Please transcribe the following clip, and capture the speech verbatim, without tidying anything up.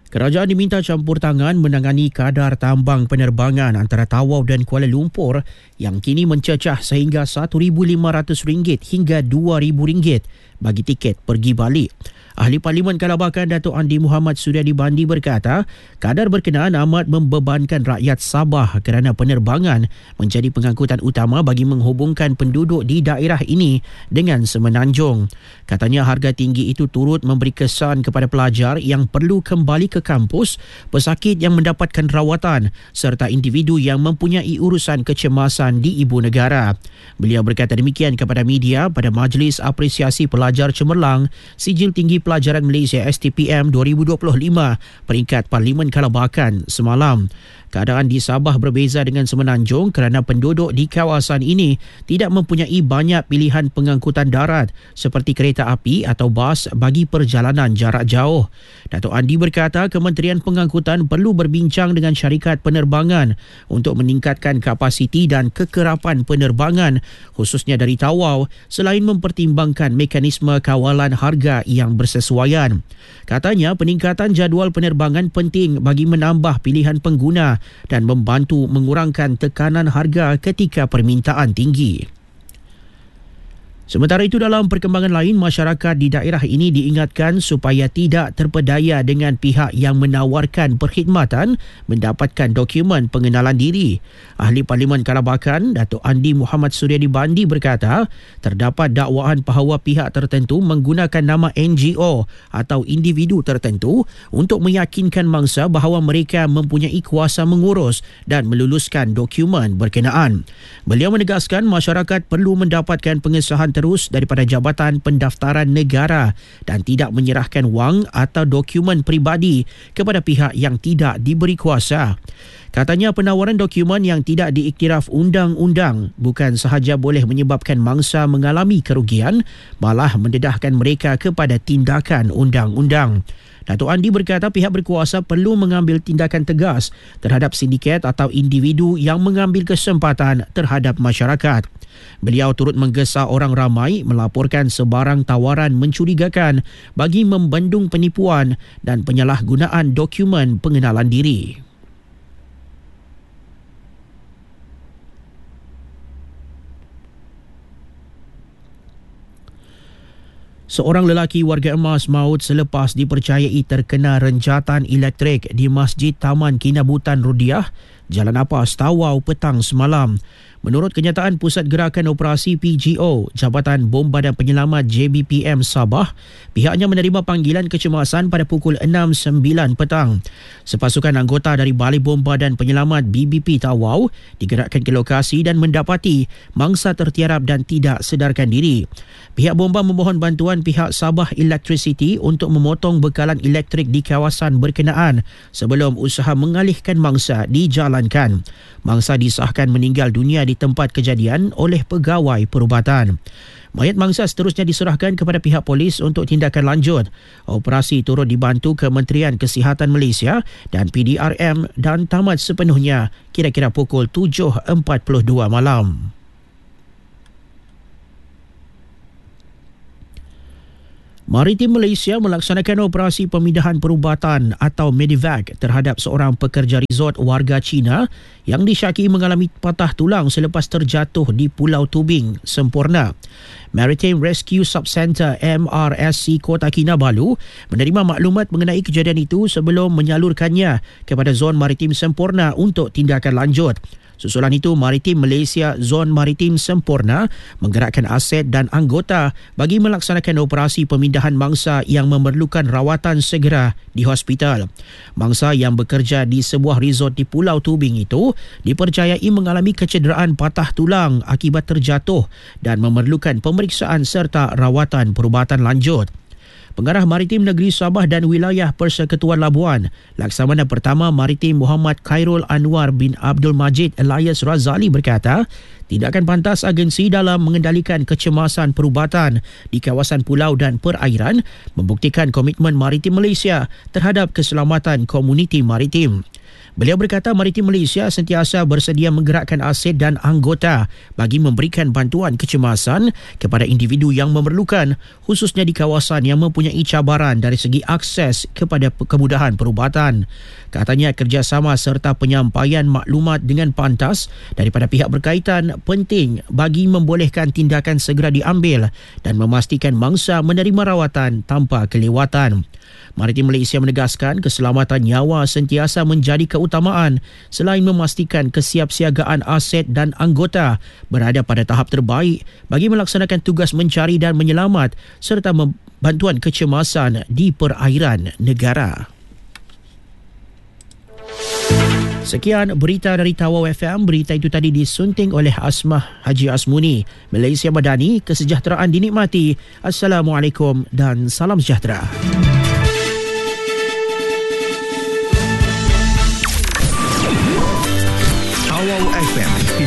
Kerajaan diminta campur tangan menangani kadar tambang penerbangan antara Tawau dan Kuala Lumpur yang kini mencecah sehingga satu ribu lima ratus ringgit hingga dua ribu ringgit bagi tiket pergi balik. Ahli Parlimen Kalabakan Datuk Andi Muhammad Suryadi Bandi berkata, kadar berkenaan amat membebankan rakyat Sabah kerana penerbangan menjadi pengangkutan utama bagi menghubungkan penduduk di daerah ini dengan Semenanjung. Katanya harga tinggi itu turut memberi kesan kepada pelajar yang perlu kembali ke kampus, pesakit yang mendapatkan rawatan serta individu yang mempunyai urusan kecemasan di ibu negara. Beliau berkata demikian kepada media pada Majlis Apresiasi Pelajar Cemerlang Sijil Tinggi Pelajaran Malaysia S T P M dua ribu dua puluh lima peringkat Parlimen Kalabakan semalam. Keadaan di Sabah berbeza dengan Semenanjung kerana penduduk di kawasan ini tidak mempunyai banyak pilihan pengangkutan darat seperti kereta api atau bas bagi perjalanan jarak jauh. Datuk Andi berkata Kementerian Pengangkutan perlu berbincang dengan syarikat penerbangan untuk meningkatkan kapasiti dan kekerapan penerbangan khususnya dari Tawau selain mempertimbangkan mekanisme kawalan harga yang bersesuaian. Katanya peningkatan jadual penerbangan penting bagi menambah pilihan pengguna dan membantu mengurangkan tekanan harga ketika permintaan tinggi. Sementara itu, dalam perkembangan lain, masyarakat di daerah ini diingatkan supaya tidak terpedaya dengan pihak yang menawarkan perkhidmatan mendapatkan dokumen pengenalan diri. Ahli Parlimen Kalabakan, Datuk Andi Muhammad Suryadi Bandi berkata, terdapat dakwaan bahawa pihak tertentu menggunakan nama N G O atau individu tertentu untuk meyakinkan mangsa bahawa mereka mempunyai kuasa mengurus dan meluluskan dokumen berkenaan. Beliau menegaskan masyarakat perlu mendapatkan pengesahan terus daripada Jabatan Pendaftaran Negara dan tidak menyerahkan wang atau dokumen peribadi kepada pihak yang tidak diberi kuasa. Katanya penawaran dokumen yang tidak diiktiraf undang-undang bukan sahaja boleh menyebabkan mangsa mengalami kerugian, malah mendedahkan mereka kepada tindakan undang-undang. Datuk Andi berkata pihak berkuasa perlu mengambil tindakan tegas terhadap sindiket atau individu yang mengambil kesempatan terhadap masyarakat. Beliau turut menggesa orang ramai melaporkan sebarang tawaran mencurigakan bagi membendung penipuan dan penyalahgunaan dokumen pengenalan diri. Seorang lelaki warga emas maut selepas dipercayai terkena renjatan elektrik di Masjid Taman Kinabutan Rudiah, Jalan Apas, Tawau petang semalam. Menurut kenyataan Pusat Gerakan Operasi P G O, Jabatan Bomba dan Penyelamat J B P M Sabah, pihaknya menerima panggilan kecemasan pada pukul enam sembilan petang. Sepasukan anggota dari Balai Bomba dan Penyelamat B B P Tawau digerakkan ke lokasi dan mendapati mangsa tertiarap dan tidak sedarkan diri. Pihak bomba memohon bantuan pihak Sabah Electricity untuk memotong bekalan elektrik di kawasan berkenaan sebelum usaha mengalihkan mangsa dijalankan. Mangsa disahkan meninggal dunia di tempat kejadian oleh pegawai perubatan. Mayat mangsa seterusnya diserahkan kepada pihak polis untuk tindakan lanjut. Operasi turut dibantu Kementerian Kesihatan Malaysia dan P D R M dan tamat sepenuhnya kira-kira pukul tujuh empat puluh dua malam. Maritim Malaysia melaksanakan operasi pemindahan perubatan atau Medivac terhadap seorang pekerja resort warga Cina yang disyaki mengalami patah tulang selepas terjatuh di Pulau Tubing, Semporna. Maritime Rescue Subcenter M R S C Kota Kinabalu menerima maklumat mengenai kejadian itu sebelum menyalurkannya kepada Zon Maritim Semporna untuk tindakan lanjut. Susulan itu, Maritim Malaysia Zon Maritim Semporna menggerakkan aset dan anggota bagi melaksanakan operasi pemindahan mangsa yang memerlukan rawatan segera di hospital. Mangsa yang bekerja di sebuah resort di Pulau Tubing itu dipercayai mengalami kecederaan patah tulang akibat terjatuh dan memerlukan pemeriksaan serta rawatan perubatan lanjut. Pengarah Maritim Negeri Sabah dan Wilayah Persekutuan Labuan, Laksamana Pertama Maritim Muhammad Khairul Anwar bin Abdul Majid Elias Razali berkata, tindakan pantas agensi dalam mengendalikan kecemasan perubatan di kawasan pulau dan perairan membuktikan komitmen Maritim Malaysia terhadap keselamatan komuniti maritim. Beliau berkata Maritim Malaysia sentiasa bersedia menggerakkan aset dan anggota bagi memberikan bantuan kecemasan kepada individu yang memerlukan, khususnya di kawasan yang mempunyai cabaran dari segi akses kepada kemudahan perubatan. Katanya kerjasama serta penyampaian maklumat dengan pantas daripada pihak berkaitan penting bagi membolehkan tindakan segera diambil dan memastikan mangsa menerima rawatan tanpa kelewatan. Maritim Malaysia menegaskan keselamatan nyawa sentiasa menjadi keutamaan selain memastikan kesiapsiagaan aset dan anggota berada pada tahap terbaik bagi melaksanakan tugas mencari dan menyelamat serta bantuan kecemasan di perairan negara. Sekian berita dari Tawau F M. Berita itu tadi disunting oleh Asmah Haji Asmuni. Malaysia Madani, kesejahteraan dinikmati. Assalamualaikum dan salam sejahtera.